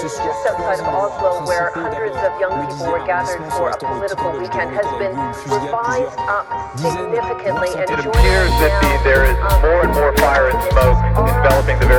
just outside of Oslo, where hundreds of young people were gathered for a political weekend, has been revised up significantly. And it appears that